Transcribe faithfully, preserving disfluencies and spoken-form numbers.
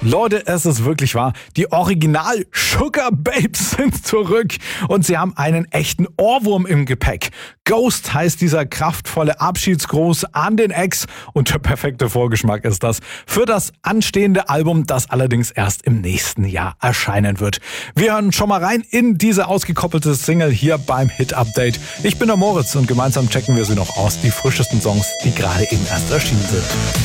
Leute, es ist wirklich wahr. Die Original Sugar Babes sind zurück und sie haben einen echten Ohrwurm im Gepäck. Ghost heißt dieser kraftvolle Abschiedsgruß an den Ex und der perfekte Vorgeschmack ist das für das anstehende Album, das allerdings erst im nächsten Jahr erscheinen wird. Wir hören schon mal rein in diese ausgekoppelte Single hier beim Hit Update. Ich bin der Moritz und gemeinsam checken wir sie noch aus, die frischesten Songs, die gerade eben erst erschienen sind.